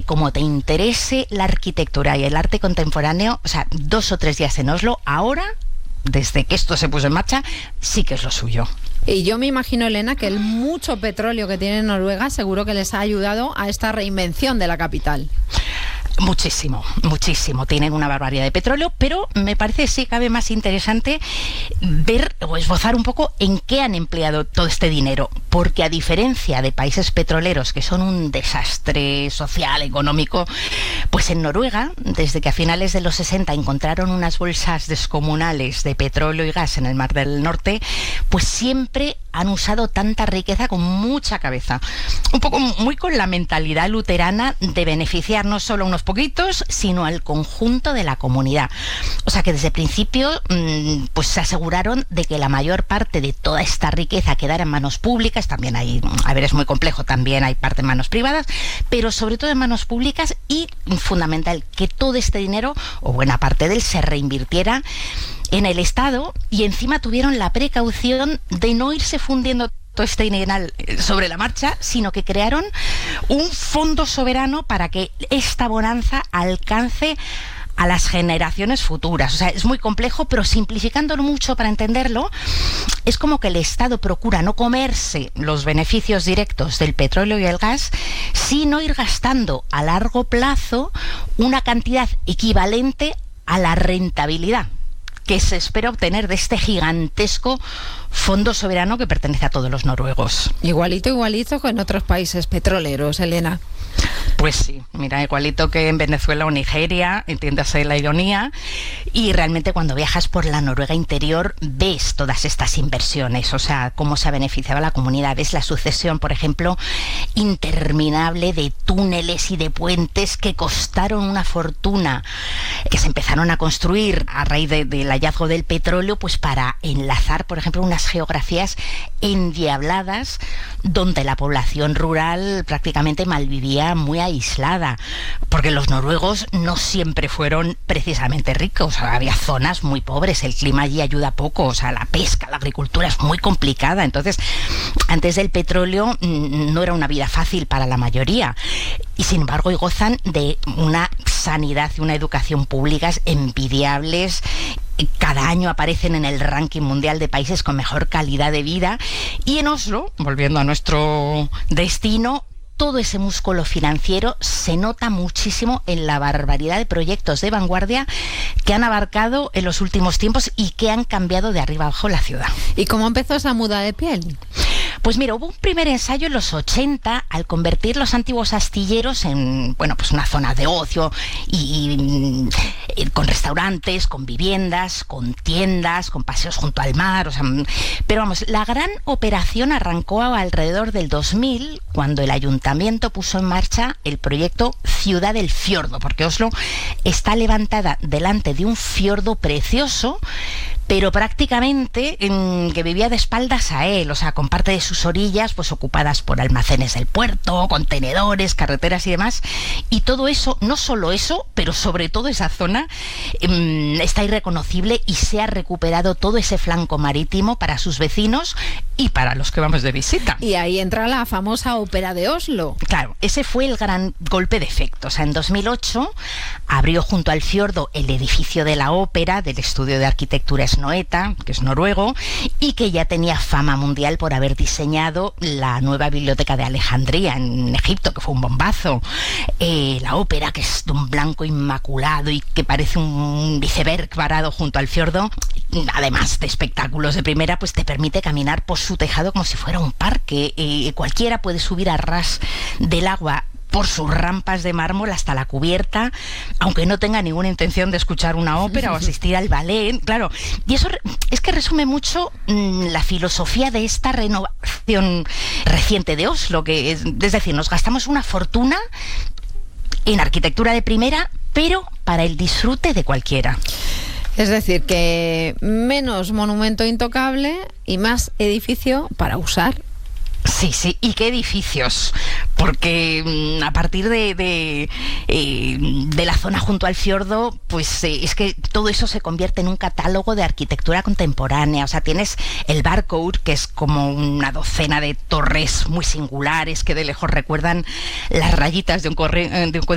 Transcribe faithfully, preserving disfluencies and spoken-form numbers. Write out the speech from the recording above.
como te interese la arquitectura y el arte contemporáneo, o sea, dos o tres días en Oslo, ahora, desde que esto se puso en marcha, sí que es lo suyo. Y yo me imagino, Elena, que el mucho petróleo que tiene Noruega seguro que les ha ayudado a esta reinvención de la capital. Muchísimo, muchísimo. Tienen una barbaridad de petróleo, pero me parece sí cabe más interesante ver o esbozar un poco en qué han empleado todo este dinero, porque a diferencia de países petroleros que son un desastre social, económico, pues en Noruega, desde que a finales de los sesenta encontraron unas bolsas descomunales de petróleo y gas en el Mar del Norte, pues siempre han usado tanta riqueza con mucha cabeza. Un poco muy con la mentalidad luterana de beneficiar no solo a unos poquitos, sino al conjunto de la comunidad. O sea que desde el principio pues se aseguraron de que la mayor parte de toda esta riqueza quedara en manos públicas. También hay, a ver, es muy complejo, también hay parte en manos privadas, pero sobre todo en manos públicas, y fundamental que todo este dinero, o buena parte de él, se reinvirtiera en el Estado, y encima tuvieron la precaución de no irse fundiendo todo este dineral sobre la marcha, sino que crearon un fondo soberano para que esta bonanza alcance a las generaciones futuras. O sea, es muy complejo, pero simplificándolo mucho para entenderlo, es como que el Estado procura no comerse los beneficios directos del petróleo y el gas, sino ir gastando a largo plazo una cantidad equivalente a la rentabilidad que se espera obtener de este gigantesco fondo soberano que pertenece a todos los noruegos. Igualito, igualito que en otros países petroleros, Elena. Pues sí, mira, igualito que en Venezuela o Nigeria, entiéndase la ironía, y realmente cuando viajas por la Noruega interior ves todas estas inversiones, o sea, cómo se ha beneficiado la comunidad. Ves la sucesión, por ejemplo, interminable de túneles y de puentes que costaron una fortuna, que se empezaron a construir a raíz de, del hallazgo del petróleo, pues para enlazar, por ejemplo, unas geografías endiabladas donde la población rural prácticamente malvivía muy aislada, porque los noruegos no siempre fueron precisamente ricos, o sea, había zonas muy pobres, el clima allí ayuda poco, o sea, la pesca, la agricultura es muy complicada, entonces antes del petróleo no era una vida fácil para la mayoría, y sin embargo hoy gozan de una sanidad y una educación públicas envidiables. Cada año aparecen en el ranking mundial de países con mejor calidad de vida, y en Oslo, volviendo a nuestro destino, todo ese músculo financiero se nota muchísimo en la barbaridad de proyectos de vanguardia que han abarcado en los últimos tiempos y que han cambiado de arriba abajo la ciudad. ¿Y cómo empezó esa muda de piel? Pues mira, hubo un primer ensayo en los ochenta al convertir los antiguos astilleros en, bueno, pues una zona de ocio y, y, y con restaurantes, con viviendas, con tiendas, con paseos junto al mar, o sea, pero vamos, la gran operación arrancó alrededor del dos mil, cuando el ayuntamiento puso en marcha el proyecto Ciudad del Fiordo, porque Oslo está levantada delante de un fiordo precioso, pero prácticamente en, que vivía de espaldas a él, o sea, con parte de sus orillas pues ocupadas por almacenes del puerto, contenedores, carreteras y demás, y todo eso, no solo eso, pero sobre todo esa zona eh, está irreconocible, y se ha recuperado todo ese flanco marítimo para sus vecinos y para los que vamos de visita. Y ahí entra la famosa Ópera de Oslo. Claro, ese fue el gran golpe de efecto. O sea, en dos mil ocho abrió junto al fiordo el edificio de la ópera del estudio de arquitectura Snoeta, que es noruego, y que ya tenía fama mundial por haber diseñado la nueva biblioteca de Alejandría en Egipto, que fue un bombazo. Eh, la ópera, que es de un blanco inmaculado y que parece un iceberg varado junto al fiordo, además de espectáculos de primera, pues te permite caminar por su tejado como si fuera un parque. Eh, cualquiera puede subir a ras del agua por sus rampas de mármol hasta la cubierta, aunque no tenga ninguna intención de escuchar una ópera o asistir al ballet, claro. Y eso es que resume mucho mmm, la filosofía de esta renovación reciente de Oslo, que es, es decir, nos gastamos una fortuna en arquitectura de primera, pero para el disfrute de cualquiera. Es decir, que menos monumento intocable y más edificio para usar. Sí, sí, y qué edificios, porque mmm, a partir de, de, eh, de la zona junto al fiordo, pues eh, es que todo eso se convierte en un catálogo de arquitectura contemporánea. O sea, tienes el Barcode, que es como una docena de torres muy singulares que de lejos recuerdan las rayitas de un, corre de un